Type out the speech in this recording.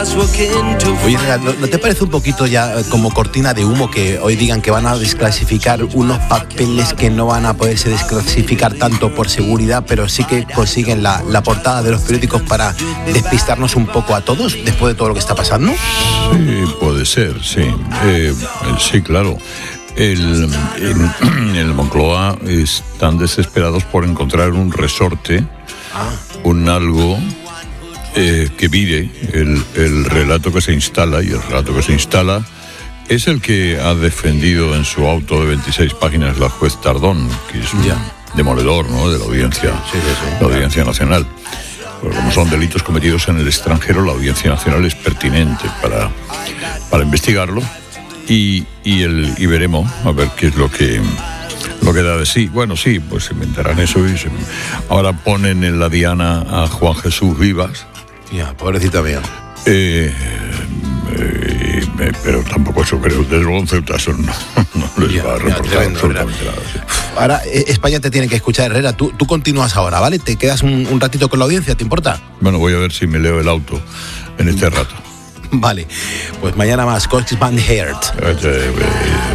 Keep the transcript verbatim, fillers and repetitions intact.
Oye, ¿no, ¿no te parece un poquito ya como cortina de humo que hoy digan que van a desclasificar unos papeles que no van a poderse desclasificar tanto por seguridad, pero sí que consiguen la, la portada de los periódicos para despistarnos un poco a todos después de todo lo que está pasando? Sí, puede ser, sí. Eh, sí, claro. El, en, el Moncloa están desesperados por encontrar un resorte, ah. un algo eh, que vire el, el relato que se instala, y el relato que se instala es el que ha defendido en su auto de veintiséis páginas la juez Tardón, que es un yeah. demoledor, ¿no?, de la audiencia, sí, sí, sí, la audiencia claro. nacional. Pues como son delitos cometidos en el extranjero, la audiencia nacional es pertinente para, para investigarlo. Y, y, el, y veremos a ver qué es lo que lo que da de sí. Bueno, sí, pues se inventarán eso y se, ahora ponen en la diana a Juan Jesús Vivas. Ya, pobrecita mía. Eh, eh, eh, pero tampoco eso creo, desde luego en Ceuta eso no, no les ya, va a reportar ya, absolutamente nada. Sí. Ahora eh, España te tiene que escuchar, Herrera. Tú, tú continúas ahora, ¿vale? Te quedas un, un ratito con la audiencia, ¿te importa? Bueno, voy a ver si me leo el auto en este rato. Vale, pues mañana más, Cox Van Heert.